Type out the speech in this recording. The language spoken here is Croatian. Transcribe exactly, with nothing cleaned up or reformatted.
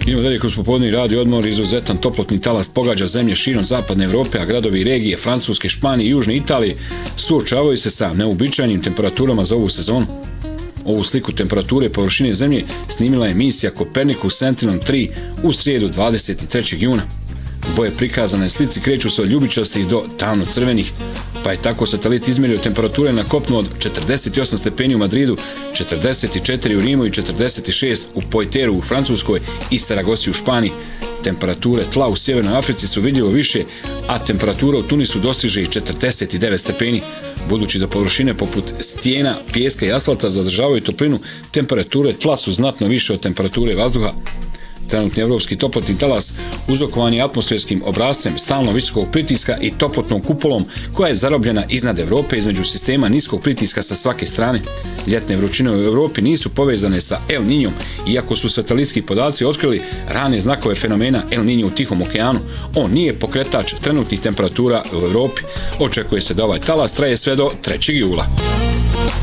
Idemo dalje kroz popodnevni radio odmor. Izuzetan toplotni talas pogađa zemlje širom zapadne Evrope, a gradovi i regije Francuske, Španije i Južne Italije suočavaju se sa neuobičajenim temperaturama za ovu sezonu. Ovu sliku temperature površine zemlje snimila je emisija Copernicus Sentinel tri u srijedu dvadeset trećeg juna. Boje prikazane slici kreću se od ljubičastih do tamno-crvenih, pa je tako satelit izmjerio temperature na kopnu od četrdeset osam stepeni u Madridu, četrdeset četiri u Rimu i četrdeset šest u Poiteru u Francuskoj i Saragosi u Španiji. Temperature tla u Sjevernoj Africi su vidljivo više, a temperatura u Tunisu dostiže i četrdeset devet stepeni. Budući da površine poput stijena, pijeska i asfalta zadržavaju toplinu, temperature tla su znatno više od temperature vazduha. Trenutni evropski toplotni talas uzrokovan je atmosferskim obrazcem stalno visokog pritiska i toplotnom kupolom koja je zarobljena iznad Evrope između sistema niskog pritiska sa svake strane. Ljetne vrućine u Evropi nisu povezane sa El Niñom, iako su satelitski podaci otkrili rane znakove fenomena El Niño u Tihom okeanu. On nije pokretač trenutnih temperatura u Evropi. Očekuje se da ovaj talas traje sve do trećeg jula.